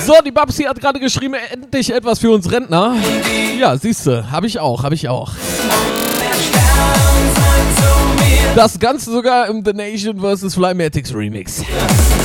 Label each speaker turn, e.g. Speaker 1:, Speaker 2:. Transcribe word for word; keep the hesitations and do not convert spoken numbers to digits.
Speaker 1: So, die Babsi hat gerade geschrieben, endlich etwas für uns Rentner. Ja, siehste, habe ich auch, habe ich auch. Das Ganze sogar im The Nation versus. Flymatics Remix.